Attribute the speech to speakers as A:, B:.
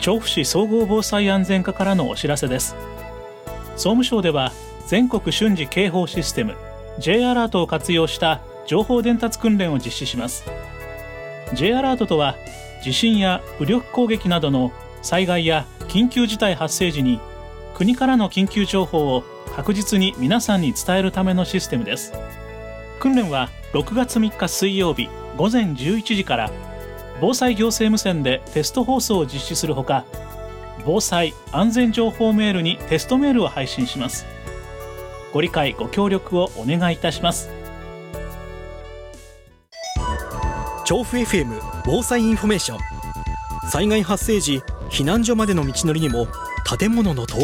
A: 調布市総合防災安全課からのお知らせです。総務省では全国瞬時警報システム J アラートを活用した情報伝達訓練を実施します。 J アラートとは、地震や武力攻撃などの災害や緊急事態発生時に国からの緊急情報を確実に皆さんに伝えるためのシステムです。訓練は6月3日水曜日午前11時から防災行政無線でテスト放送を実施するほか、防災安全情報メールにテストメールを配信します。ご理解ご協力をお願いいたします。
B: 調布 FM 防災インフォメーション。災害発生時、避難所までの道のりにも建物の倒